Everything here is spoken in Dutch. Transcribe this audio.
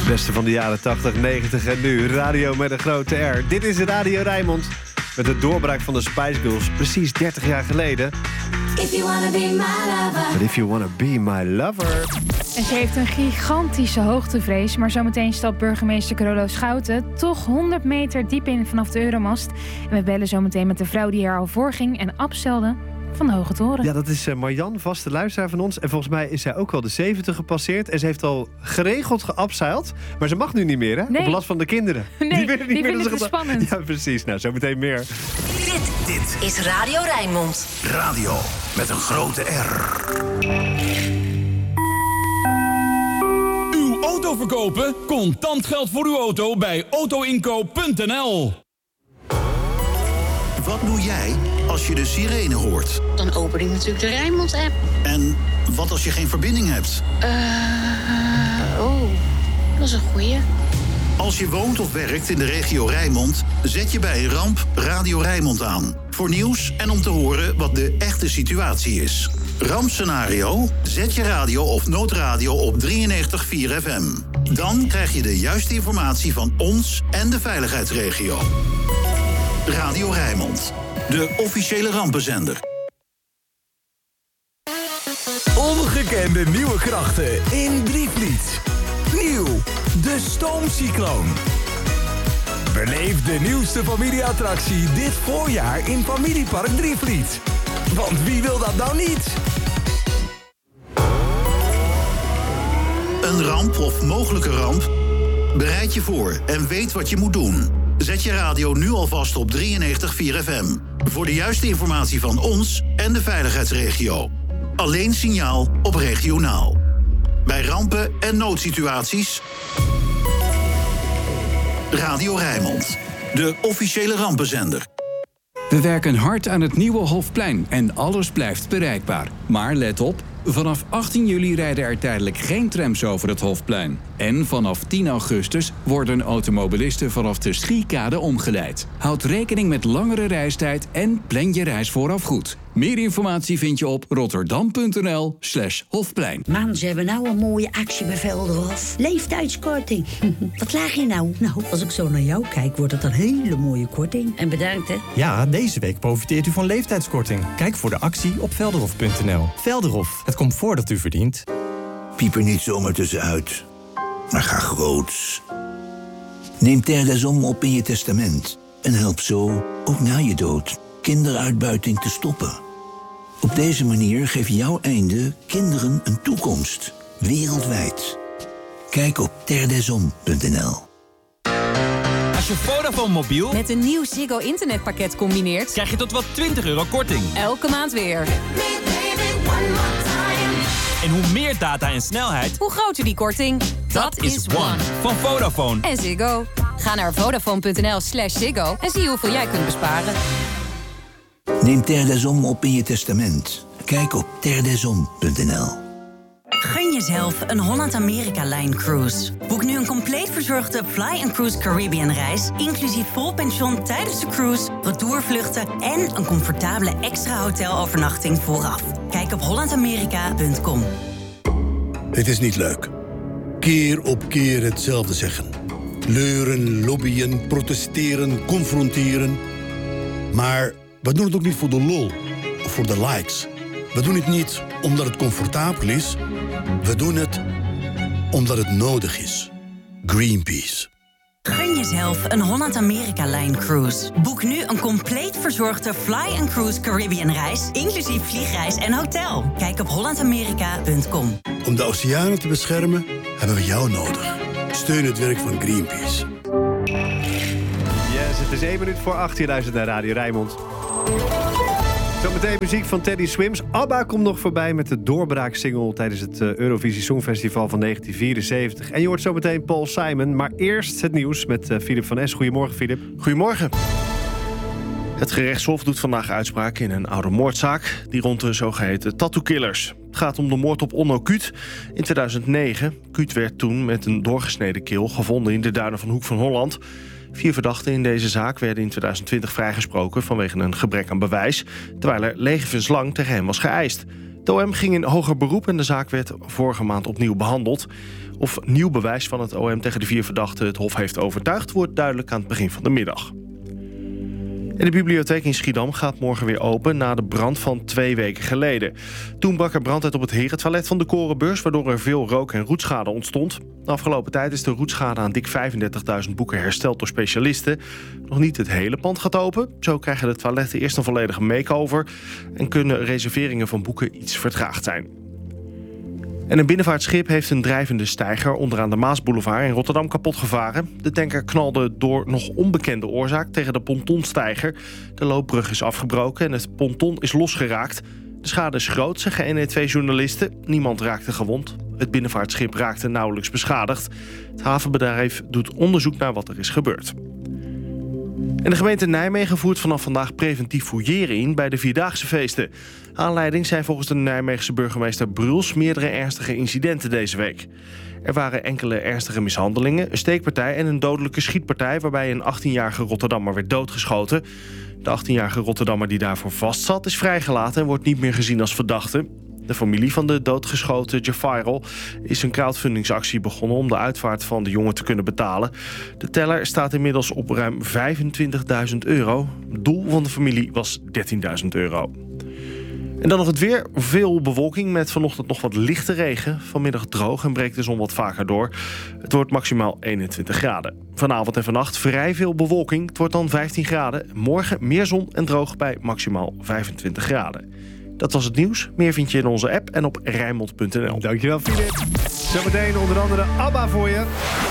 Beste van de jaren 80, 90 en nu. Radio met een grote R. Dit is Radio Rijnmond. Met de doorbraak van de Spice Girls precies 30 jaar geleden. If you wanna be my lover. But if you wanna be my lover. En ze heeft een gigantische hoogtevrees, maar zometeen stapt burgemeester Carolo Schouten toch 100 meter diep in vanaf de Euromast. En we bellen zometeen met de vrouw die er al voor ging en abselde van de Hoge Toren. Ja, dat is Marjan, vaste luisteraar van ons. En volgens mij is zij ook al de 70 gepasseerd. En ze heeft al geregeld geabseild. Maar ze mag nu niet meer, hè? Nee. Op last van de kinderen. Nee, die vinden het te spannend. Ja, precies. Nou, zometeen meer. Dit is Radio Rijnmond. Radio met een grote R. Uw auto verkopen? Contant geld voor uw auto bij autoinkoop.nl. Wat doe jij als je de sirene hoort? Dan open ik natuurlijk de Rijnmond-app. En wat als je geen verbinding hebt? Dat is een goeie. Als je woont of werkt in de regio Rijnmond, zet je bij een ramp Radio Rijnmond aan. Voor nieuws en om te horen wat de echte situatie is. Rampscenario? Zet je radio of noodradio op 93.4 FM. Dan krijg je de juiste informatie van ons en de veiligheidsregio. Radio Rijnmond, de officiële rampenzender. Ongekende nieuwe krachten in Drievliet. Nieuw, de Stoomcycloon. Beleef de nieuwste familieattractie dit voorjaar in Familiepark Drievliet. Want wie wil dat nou niet? Een ramp of mogelijke ramp? Bereid je voor en weet wat je moet doen. Zet je radio nu alvast op 93.4 FM. Voor de juiste informatie van ons en de veiligheidsregio. Alleen signaal op regionaal. Bij rampen en noodsituaties. Radio Rijnmond, de officiële rampenzender. We werken hard aan het nieuwe Hofplein en alles blijft bereikbaar. Maar let op, vanaf 18 juli rijden er tijdelijk geen trams over het Hofplein. En vanaf 10 augustus worden automobilisten vanaf de Schiekade omgeleid. Houd rekening met langere reistijd en plan je reis vooraf goed. Meer informatie vind je op rotterdam.nl/Hofplein. Man, ze hebben nou een mooie actie bij Velderhof. Leeftijdskorting. Wat laag je nou? Nou, als ik zo naar jou kijk, wordt het een hele mooie korting. En bedankt, hè? Ja, deze week profiteert u van leeftijdskorting. Kijk voor de actie op velderhof.nl. Velderhof, het comfort dat u verdient. Piep er niet zomaar tussenuit, maar ga groots. Neem Terre des Hommes op in je testament. En help zo, ook na je dood, kinderuitbuiting te stoppen. Op deze manier geeft jouw einde kinderen een toekomst. Wereldwijd. Kijk op terredeshomme.nl. Als je Vodafone mobiel met een nieuw Ziggo internetpakket combineert, krijg je tot wel €20 korting. Elke maand weer. En hoe meer data en snelheid, hoe groter die korting. Dat is One. Van Vodafone. En Ziggo. Ga naar vodafone.nl/Ziggo en zie hoeveel jij kunt besparen. Neem Terre des Hommes op in je testament. Kijk op terredeshomme.nl. Gun jezelf een Holland-Amerika-Line-cruise. Boek nu een compleet verzorgde Fly & Cruise Caribbean reis, inclusief vol pension tijdens de cruise, retourvluchten en een comfortabele extra hotelovernachting vooraf. Kijk op hollandamerika.com. Het is niet leuk. Keer op keer hetzelfde zeggen. Leuren, lobbyen, protesteren, confronteren. Maar we doen het ook niet voor de lol of voor de likes. We doen het niet omdat het comfortabel is. We doen het omdat het nodig is. Greenpeace. Gun jezelf een Holland-Amerika-Line-cruise. Boek nu een compleet verzorgde Fly & Cruise Caribbean reis, inclusief vliegreis en hotel. Kijk op hollandamerika.com. Om de oceanen te beschermen hebben we jou nodig. Steun het werk van Greenpeace. Yes, het is 1 minuut voor 8. Je luistert naar Radio Rijnmond. Zometeen muziek van Teddy Swims. ABBA komt nog voorbij met de doorbraaksingle tijdens het Eurovisie Songfestival van 1974. En je hoort zometeen Paul Simon. Maar eerst het nieuws met Philip van Es. Goedemorgen, Philip. Goedemorgen. Het gerechtshof doet vandaag uitspraak in een oude moordzaak die rond de zogeheten tattoo-killers. Het gaat om de moord op Onno Kuut in 2009. Kuut werd toen met een doorgesneden keel gevonden in de duinen van Hoek van Holland. 4 verdachten in deze zaak werden in 2020 vrijgesproken vanwege een gebrek aan bewijs, terwijl er levenslang tegen hem was geëist. Het OM ging in hoger beroep en de zaak werd vorige maand opnieuw behandeld. Of nieuw bewijs van het OM tegen de 4 verdachten het Hof heeft overtuigd, wordt duidelijk aan het begin van de middag. En de bibliotheek in Schiedam gaat morgen weer open na de brand van 2 weken geleden. Toen brak er brand uit op het herentoilet van de Korenbeurs, waardoor er veel rook- en roetschade ontstond. De afgelopen tijd is de roetschade aan dik 35.000 boeken hersteld door specialisten. Nog niet het hele pand gaat open. Zo krijgen de toiletten eerst een volledige make-over en kunnen reserveringen van boeken iets vertraagd zijn. En een binnenvaartschip heeft een drijvende steiger onderaan de Maasboulevard in Rotterdam kapot gevaren. De tanker knalde door nog onbekende oorzaak tegen de pontonsteiger. De loopbrug is afgebroken en het ponton is losgeraakt. De schade is groot, zeggen NE2-journalisten. Niemand raakte gewond. Het binnenvaartschip raakte nauwelijks beschadigd. Het havenbedrijf doet onderzoek naar wat er is gebeurd. En de gemeente Nijmegen voert vanaf vandaag preventief fouilleren in bij de Vierdaagse feesten. Aanleiding zijn volgens de Nijmeegse burgemeester Bruls meerdere ernstige incidenten deze week. Er waren enkele ernstige mishandelingen, een steekpartij en een dodelijke schietpartij waarbij een 18-jarige Rotterdammer werd doodgeschoten. De 18-jarige Rotterdammer die daarvoor vastzat is vrijgelaten en wordt niet meer gezien als verdachte. De familie van de doodgeschoten Jafairel is een crowdfundingsactie begonnen om de uitvaart van de jongen te kunnen betalen. De teller staat inmiddels op ruim €25.000. Het doel van de familie was €13.000. En dan nog het weer. Veel bewolking met vanochtend nog wat lichte regen. Vanmiddag droog en breekt de zon wat vaker door. Het wordt maximaal 21 graden. Vanavond en vannacht vrij veel bewolking. Het wordt dan 15 graden. Morgen meer zon en droog bij maximaal 25 graden. Dat was het nieuws. Meer vind je in onze app en op Rijnmond.nl. Dankjewel, Filip. Zometeen onder andere ABBA voor je.